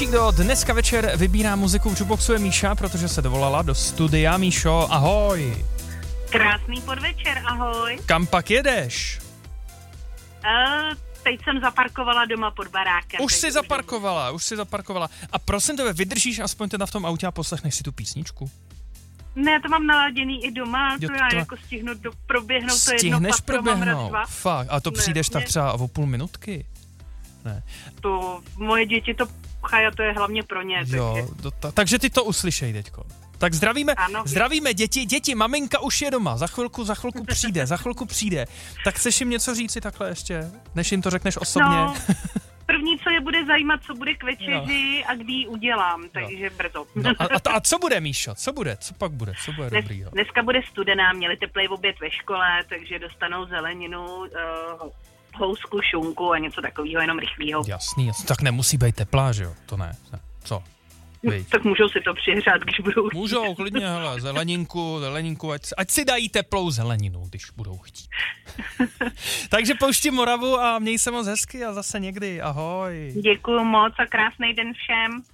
Další, kdo dneska večer vybírá muziku v Jukeboxu, je Míša, protože se dovolala do studia. Míšo, ahoj. Krásný podvečer, ahoj. Kam pak jedeš? Teď jsem zaparkovala doma pod barákem. Už jsi zaparkovala. A prosím tebe, vydržíš aspoň teda v tom autě a poslechneš si tu písničku? Ne, to mám naladěný i doma, Jo, to já to- jako proběhnout to jedno Stihneš patro, mám raz dva. Fakt, a to Ne, přijdeš tak ne. třeba o půl minutky? Ne. To moje děti to pchají a to je hlavně pro ně. Jo, Takže. takže ty to uslyšej, děťko. Tak Ano. zdravíme děti, maminka už je doma, za chvilku přijde. Tak chceš jim něco říci takhle ještě, než jim to řekneš osobně? No, první, co je bude zajímat, co bude k večeři a kdy ji udělám, takže brzo. No, a co bude, Míšo? Co pak bude? Co bude dobrýho? Dneska bude studená, měli teplej oběd ve škole, takže dostanou zeleninu, housku, šunku a něco takového, jenom rychlýho. Jasný, tak nemusí být teplá, že jo? To ne. Co? Viď? Tak můžou si to přihřát, když budou chtít. Můžou, klidně, hele, zeleninku, ať si dají teplou zeleninu, když budou chtít. Takže pouštím Moravu a měj se moc hezky a zase někdy, ahoj. Děkuju moc a krásný den všem.